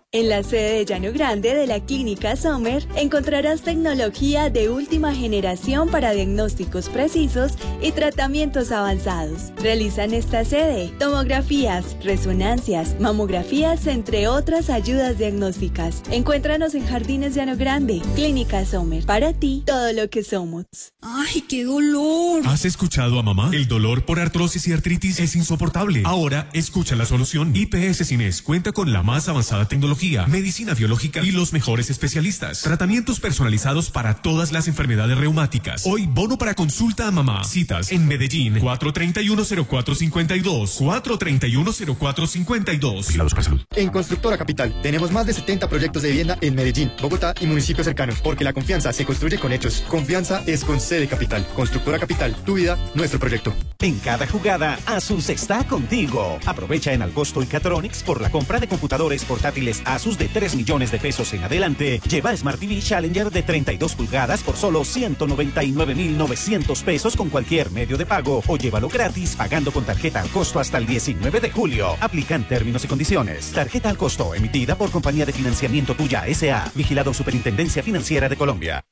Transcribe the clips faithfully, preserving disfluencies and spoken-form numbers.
En la sede de Llano Grande de la Clínica Sommer encontrarás tecnología de última generación para diagnósticos precisos y tratamientos avanzados. Realizan esta sede tomografías, resonancias, mamografías, entre otras ayudas diagnósticas. Encuéntranos en Jardines Llano Grande. Clínica Sommer, para ti todo lo que somos. ¡Ay, qué dolor! ¿Has escuchado a mamá? El dolor por artrosis y artritis es insoportable. Ahora escucha la solución. I P S Cines cuenta con la más avanzada tecnología, medicina biológica y los mejores especialistas. Tratamientos personalizados para todas las enfermedades reumáticas. Hoy, bono para consulta a mamá. Citas en Medellín, cuatro treinta y uno cero cuatro cincuenta y dos, cuatro treinta y uno cero cuatro cincuenta y dos. Vigilados para salud. En Constructora Capital tenemos más de setenta proyectos de vivienda en Medellín, Bogotá y municipios cercanos, porque la confianza se construye con hechos. Confianza es con C de Capital. Constructora Capital, tu vida, nuestro proyecto. En cada jugada, Asus está contigo. Aprovecha en Alcosto y Catronics por la compra de computadores portátiles Asus de tres millones de pesos en adelante. Lleva Smart T V Challenger de treinta y dos pulgadas por solo ciento noventa y nueve mil novecientos pesos con cualquier medio de pago, o llévalo gratis pagando con tarjeta al costo hasta el diecinueve de julio. Aplican términos y condiciones. Tarjeta al costo emitida por Compañía de Financiamiento Tuya S A. Vigilado Superintendencia Financiera de Colombia.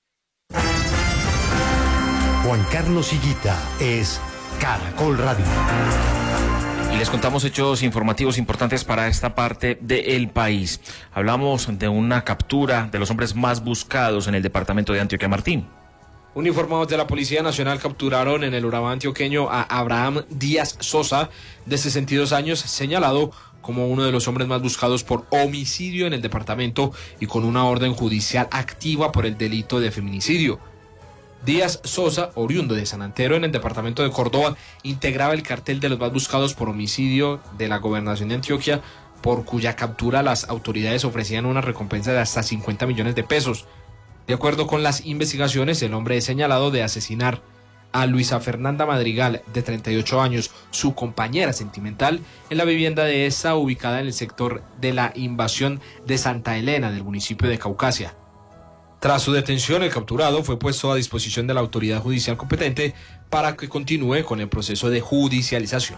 Juan Carlos Higuita es Caracol Radio. Y les contamos hechos informativos importantes para esta parte del país. Hablamos de una captura de los hombres más buscados en el departamento de Antioquia. Martín. Uniformados de la Policía Nacional capturaron en el Urabá antioqueño a Abraham Díaz Sosa, de sesenta y dos años, señalado como uno de los hombres más buscados por homicidio en el departamento y con una orden judicial activa por el delito de feminicidio. Díaz Sosa, oriundo de San Antero en el departamento de Córdoba, integraba el cartel de los más buscados por homicidio de la gobernación de Antioquia, por cuya captura las autoridades ofrecían una recompensa de hasta cincuenta millones de pesos. De acuerdo con las investigaciones, el hombre es señalado de asesinar a Luisa Fernanda Madrigal, de treinta y ocho años, su compañera sentimental, en la vivienda de esta ubicada en el sector de la Invasión de Santa Elena del municipio de Caucasia. Tras su detención, el capturado fue puesto a disposición de la autoridad judicial competente para que continúe con el proceso de judicialización.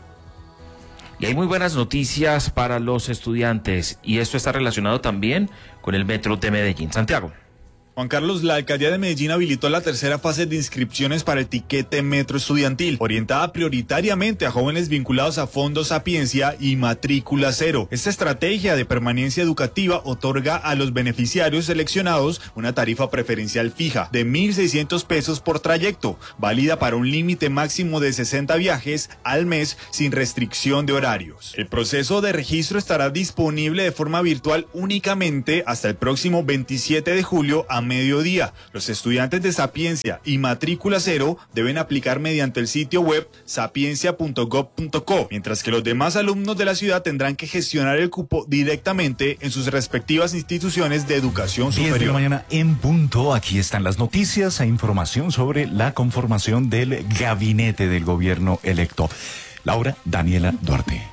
Y hay muy buenas noticias para los estudiantes, y esto está relacionado también con el Metro de Medellín. Santiago. Juan Carlos, la alcaldía de Medellín habilitó la tercera fase de inscripciones para el tiquete Metro estudiantil, orientada prioritariamente a jóvenes vinculados a Fondos Sapiencia y Matrícula Cero. Esta estrategia de permanencia educativa otorga a los beneficiarios seleccionados una tarifa preferencial fija de mil seiscientos pesos por trayecto, válida para un límite máximo de sesenta viajes al mes sin restricción de horarios. El proceso de registro estará disponible de forma virtual únicamente hasta el próximo veintisiete de julio a mediodía. Los estudiantes de Sapiencia y Matrícula Cero deben aplicar mediante el sitio web sapiencia punto gob punto co, mientras que los demás alumnos de la ciudad tendrán que gestionar el cupo directamente en sus respectivas instituciones de educación superior. diez de la mañana en punto. Aquí están las noticias e información sobre la conformación del gabinete del gobierno electo. Laura Daniela Duarte.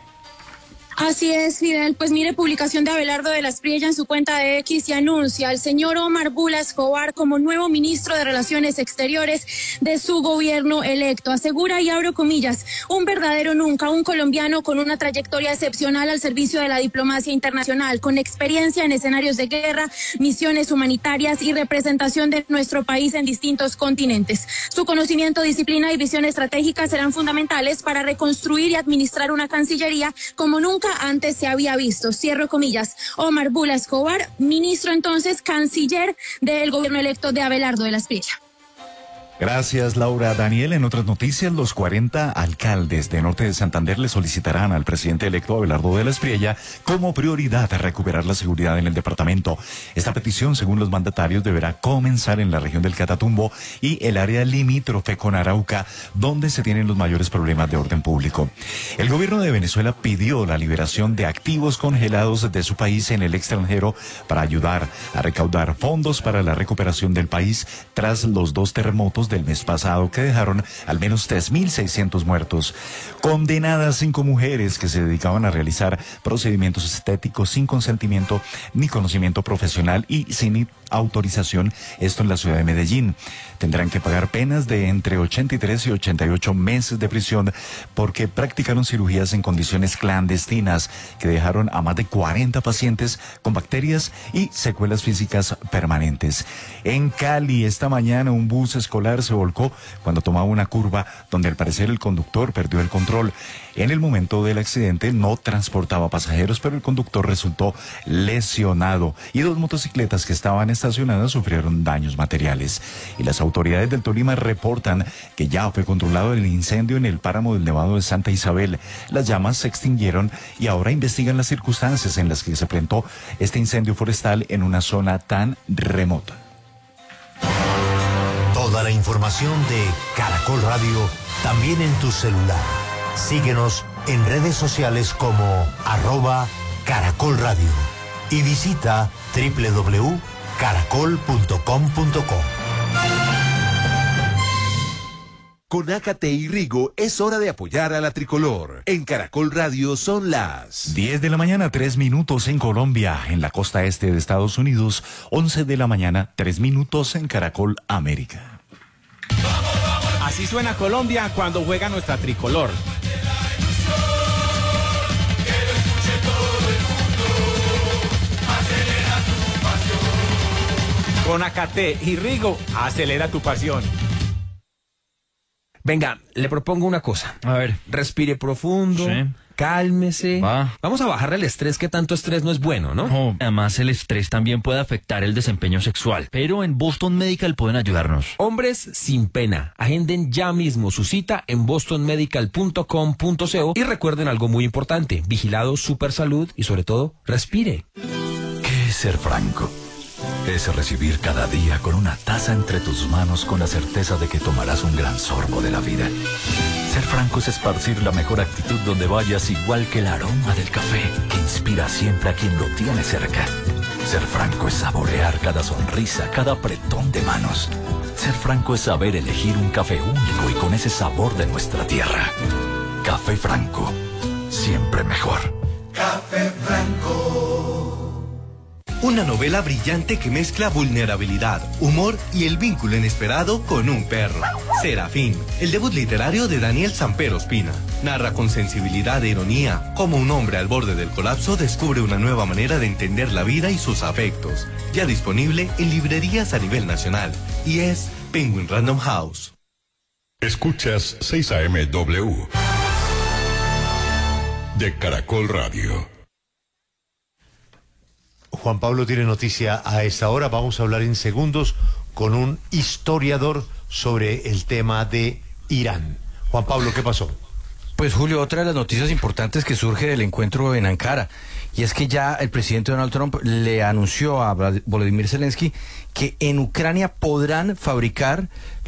Así es, Fidel. Pues mire, publicación de Abelardo de la Espriella en su cuenta de X y anuncia al señor Omar Bula Escobar como nuevo ministro de Relaciones Exteriores de su gobierno electo. Asegura, y abro comillas, un verdadero nunca, un colombiano con una trayectoria excepcional al servicio de la diplomacia internacional, con experiencia en escenarios de guerra, misiones humanitarias y representación de nuestro país en distintos continentes. Su conocimiento, disciplina y visión estratégica serán fundamentales para reconstruir y administrar una cancillería como nunca antes se había visto. Cierro comillas. Omar Bula Escobar, ministro entonces, canciller del gobierno electo de Abelardo de la Espriella. Gracias, Laura. Daniel, en otras noticias, los cuarenta alcaldes de Norte de Santander le solicitarán al presidente electo Abelardo de la Espriella como prioridad recuperar la seguridad en el departamento. Esta petición, según los mandatarios, deberá comenzar en la región del Catatumbo y el área limítrofe con Arauca, donde se tienen los mayores problemas de orden público. El gobierno de Venezuela pidió la liberación de activos congelados de su país en el extranjero para ayudar a recaudar fondos para la recuperación del país tras los dos terremotos del mes pasado, que dejaron al menos tres mil seiscientos muertos. Condenadas cinco mujeres que se dedicaban a realizar procedimientos estéticos sin consentimiento ni conocimiento profesional y sin autorización, esto en la ciudad de Medellín. Tendrán que pagar penas de entre ochenta y tres y ochenta y ocho meses de prisión porque practicaron cirugías en condiciones clandestinas que dejaron a más de cuarenta pacientes con bacterias y secuelas físicas permanentes. En Cali, esta mañana, un bus escolar se volcó cuando tomaba una curva donde al parecer el conductor perdió el control. En el momento del accidente no transportaba pasajeros, pero el conductor resultó lesionado y dos motocicletas que estaban estacionadas sufrieron daños materiales. Y las autoridades del Tolima reportan que ya fue controlado el incendio en el páramo del Nevado de Santa Isabel. Las llamas se extinguieron y ahora investigan las circunstancias en las que se presentó este incendio forestal en una zona tan remota. Toda la información de Caracol Radio también en tu celular. Síguenos en redes sociales como arroba Caracol Radio y visita doble u doble u doble u punto caracol punto com punto co. Con Ácate y Rigo es hora de apoyar a la tricolor. En Caracol Radio son las diez de la mañana, tres minutos en Colombia, en la costa este de Estados Unidos, once de la mañana, tres minutos en Caracol América. Así suena Colombia cuando juega nuestra tricolor. Con Ácate y Rigo, acelera tu pasión. Venga, le propongo una cosa. A ver. Respire profundo, sí. Cálmese. Va. Vamos a bajarle el estrés, que tanto estrés no es bueno, ¿no? Oh, además, el estrés también puede afectar el desempeño sexual. Pero en Boston Medical pueden ayudarnos. Hombres sin pena. Agenden ya mismo su cita en boston medical punto com punto co y recuerden algo muy importante. Vigilado Supersalud y sobre todo, respire. ¿Qué es ser franco? Es recibir cada día con una taza entre tus manos con la certeza de que tomarás un gran sorbo de la vida. Ser franco es esparcir la mejor actitud donde vayas, igual que el aroma del café que inspira siempre a quien lo tiene cerca. Ser franco es saborear cada sonrisa, cada apretón de manos. Ser franco es saber elegir un café único y con ese sabor de nuestra tierra. Café Franco, siempre mejor. Café Franco. Una novela brillante que mezcla vulnerabilidad, humor y el vínculo inesperado con un perro. Serafín, el debut literario de Daniel Samper Ospina. Narra con sensibilidad e ironía cómo un hombre al borde del colapso descubre una nueva manera de entender la vida y sus afectos. Ya disponible en librerías a nivel nacional. Y es Penguin Random House. Escuchas seis A M W de Caracol Radio. Juan Pablo tiene noticia a esta hora. Vamos a hablar en segundos con un historiador sobre el tema de Irán. Juan Pablo, ¿qué pasó? Pues Julio, otra de las noticias importantes que surge del encuentro en Ankara, y es que ya el presidente Donald Trump le anunció a Volodymyr Zelensky que en Ucrania podrán fabricar